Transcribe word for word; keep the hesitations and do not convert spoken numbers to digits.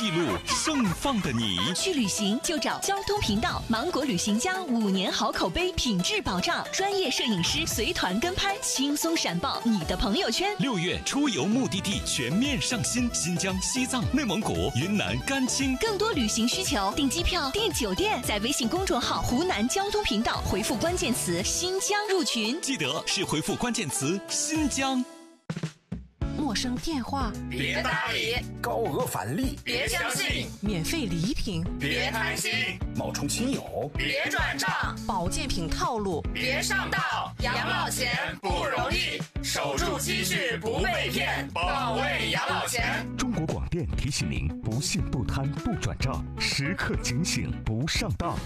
记录盛放的你。 去旅行就找交通频道，芒果旅行家五年好口碑，品质保障，专业摄影师随团跟拍，轻松闪爆你的朋友圈。 六月出游目的地全面上新，新疆、西藏、内蒙古、云南、甘青。 更多旅行需求，订机票、订酒店，在微信公众号湖南交通频道回复关键词新疆入群， 记得是回复关键词新疆。 陌生电话别搭理， 高额返利别相信， 免费礼品别贪心， 冒充亲友别转账， 保健品套路别上当。养老钱不容易，守住积蓄不被骗，保卫养老钱。 中国广电提醒您：不信不贪不转账，时刻警醒不上当。